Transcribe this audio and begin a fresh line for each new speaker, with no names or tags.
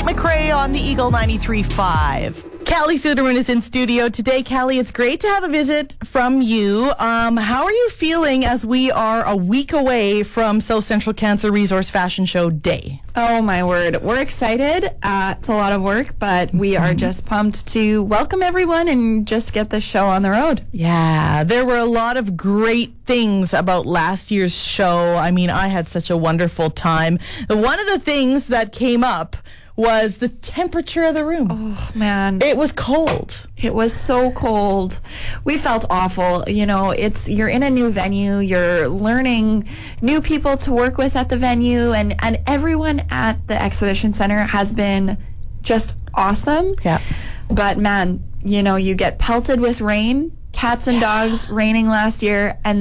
McRae on the Eagle 93.5. Callie Suderman is in studio today. Callie, it's great to have a visit from you. How are you feeling as we are a week away from South Central Cancer Resource Fashion Show Day?
Oh, my word. We're excited. It's a lot of work, but we are just pumped to welcome everyone and just get this show on the road.
Yeah, there were a lot of great things about last year's show. I mean, I had such a wonderful time. One of the things that came up was the temperature of the room.
Oh, man.
It was cold.
It was so cold. We felt awful. You know, you're in a new venue. You're learning new people to work with at the venue. And everyone at the exhibition center has been just awesome.
Yeah.
But, man, you know, you get pelted with rain. Cats and dogs raining last year. And